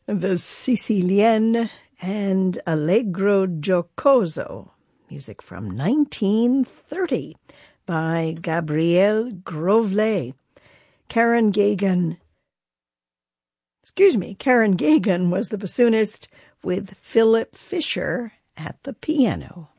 The Sicilienne and Allegro Giocoso, music from 1930 by Gabriele Grovlet. Karen Gagan was the bassoonist with Philip Fisher at the piano.